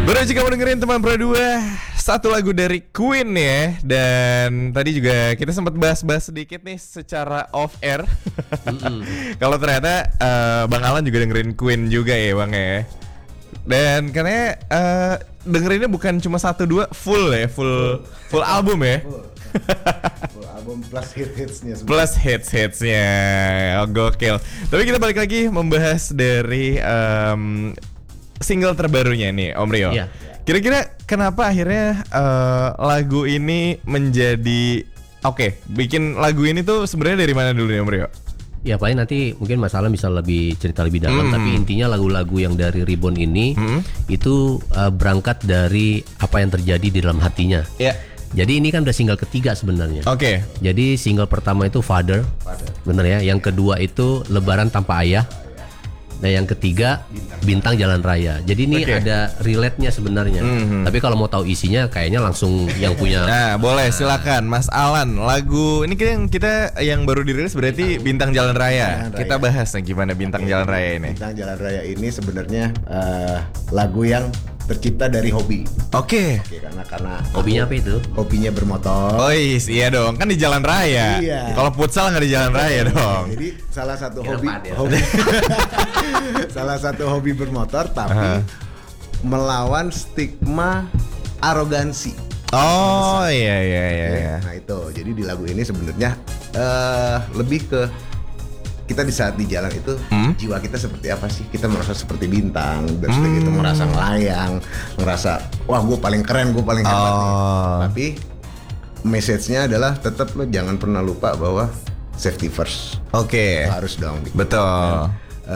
Baru aja kamu dengerin teman Pro 2 satu lagu dari Queen ya. Dan tadi juga kita sempat bahas-bahas sedikit nih secara off air. Kalau ternyata Bang Alan juga dengerin Queen juga ya Bang ya. Dan karena dengerinnya bukan cuma 1-2, full ya, full album ya. Full album plus hits-hitsnya. Plus hits-hitsnya, gokil. Tapi kita balik lagi membahas dari single terbarunya nih Om Rio. Iya. Kira-kira kenapa akhirnya lagu ini menjadi bikin lagu ini tuh sebenarnya dari mana dulu nih Om Rio? Ya paling nanti mungkin Mas Alam bisa lebih cerita lebih dalam. Tapi intinya lagu-lagu yang dari Reborn ini itu berangkat dari apa yang terjadi di dalam hatinya. Ya. Jadi ini kan udah single ketiga sebenarnya. Oke. Jadi single pertama itu Father. Bener ya. Yang kedua itu Lebaran Tanpa Ayah. Dan yang ketiga Bintang Jalan Raya. Jadi ini ada relate-nya sebenarnya. Tapi kalau mau tahu isinya kayaknya langsung yang punya. Nah, boleh silakan Mas Alan. Lagu ini kita yang baru dirilis berarti Bintang Jalan Raya. Kita bahas nih gimana Bintang Jalan Raya ini. Bintang Jalan Raya ini sebenarnya lagu yang tercipta dari hobi. Oke, karena Hobinya apa itu? hobinya bermotor. Oh iya dong, kan di jalan raya. Iya. Kalau futsal nggak di jalan raya dong. Jadi salah satu Kenapa hobi, dia? salah satu hobi bermotor tapi melawan stigma arogansi. Oh iya. Nah itu, jadi di lagu ini sebenarnya lebih ke kita di saat di jalan itu jiwa kita seperti apa sih? Kita merasa seperti bintang, dan setelah itu merasa melayang, merasa wah gue paling keren, gue paling hebat. Tapi message-nya adalah tetap lo jangan pernah lupa bahwa safety first. Oke. Harus dong. Betul.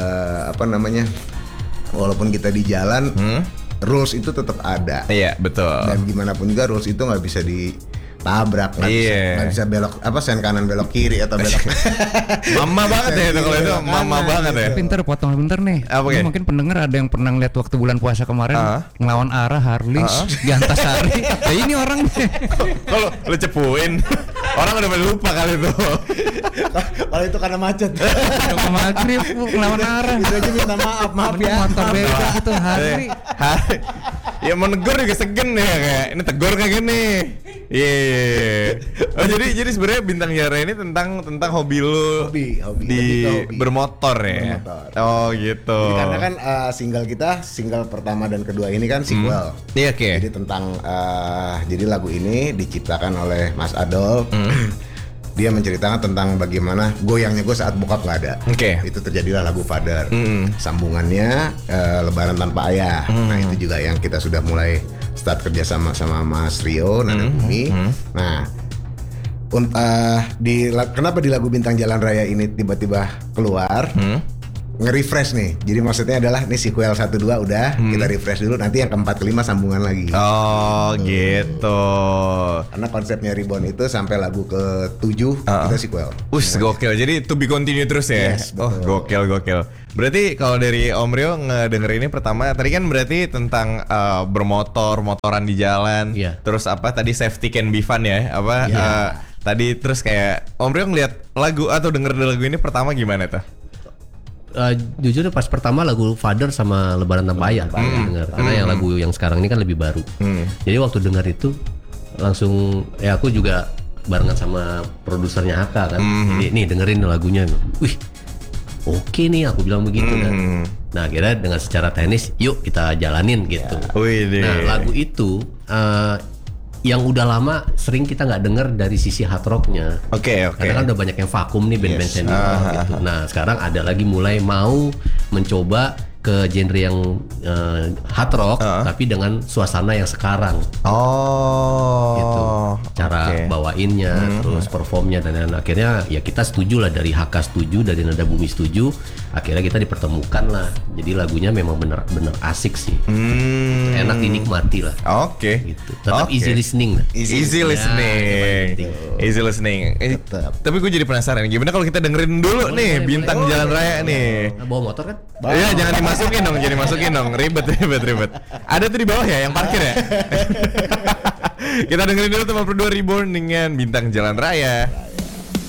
Walaupun kita di jalan, rules itu tetap ada. Iya betul. Dan gimana pun juga rules itu nggak bisa ditabrak, nggak bisa belok sen kanan belok kiri atau belok. Mama banget ya itu kalau itu mama banget ya. Pinter potong pinter nih. Ini mungkin pendengar ada yang pernah ngeliat waktu bulan puasa kemarin ngelawan arah Harley di Antasari. Ya ini orang nih. Kalau lu cepuin orang udah pada lupa kali itu. Kalau itu karena macet. Udah maghrib ngelawan arah. Itu aja minta maaf ya. Motor beda gitu Harley. Ya mau negor juga segen ya kayak ini tegor kayak gini. Iya. Oh jadi sebenarnya Bintang Jalan Raya ini tentang hobi lu Hobi. bermotor ya. Bermotor. Oh gitu. Jadi karena kan single pertama dan kedua ini kan sequel. Iya oke. Jadi tentang jadi lagu ini diciptakan oleh Mas Adol. Dia menceritakan tentang bagaimana goyangnya gue saat bokap nggak ada. Oke. Itu terjadilah lagu Father. Sambungannya Lebaran Tanpa Ayah. Nah itu juga yang kita sudah mulai start kerja sama Mas Rio Nada Bumi. Nah kenapa di lagu Bintang Jalan Raya ini tiba-tiba keluar? Nge-refresh nih. Jadi maksudnya adalah nih sequel 1-2 udah, kita refresh dulu, nanti yang keempat kelima sambungan lagi. Oh gitu. Karena konsepnya Reborn itu sampai lagu ke-7 kita sequel. Gokil. Jadi to be continue terus ya. Yes, betul. Gokil. Berarti kalau dari Om Rio ngedenger ini pertama tadi kan berarti tentang motoran di jalan. Iya. Terus apa tadi safety can be fun ya? Tadi terus kayak Om Rio ngeliat lagu atau denger lagu ini pertama gimana tuh? Jujur pas pertama lagu Father sama Lebaran Tanpa Ayah denger. Karena yang lagu yang sekarang ini kan lebih baru. Jadi waktu dengar itu langsung aku juga barengan sama produsernya Haka kan. Jadi nih dengerin lagunya. Wih, oke nih aku bilang begitu kan. Nah akhirnya dengan secara teknis yuk kita jalanin gitu. Nah lagu itu yang udah lama sering kita nggak denger dari sisi hard rocknya. Oke. Karena kan udah banyak yang vakum nih band-band senior gitu. Nah sekarang ada lagi mulai mau mencoba ke genre yang hard rock tapi dengan suasana yang sekarang. Gitu. Cara bawainnya, terus performnya dan akhirnya ya kita setuju lah, dari HK setuju, dari Nada Bumi setuju. Akhirnya kita dipertemukan lah. Jadi lagunya memang bener-bener asik sih. Enak dinikmati lah. Gitu. Tetap easy listening lah. Easy listening. Tapi gue jadi penasaran gimana kalau kita dengerin dulu nih Bintang Jalan Raya nih. Bawa motor kan? Iya jangan dimasukin dong, ribet. Ada tuh di bawah ya yang parkir ya. Kita dengerin dulu teman Pro 2 Reborn dengan Bintang Jalan Raya.